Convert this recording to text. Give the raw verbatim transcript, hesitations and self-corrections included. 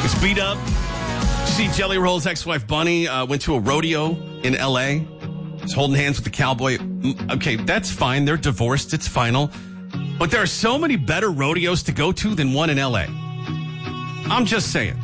It's beat up. See, Jelly Roll's ex-wife Bunny uh, went to a rodeo in L A. Was holding hands with the cowboy. Okay, that's fine. They're divorced. It's final. But there are so many better rodeos to go to than one in L A. I'm just saying.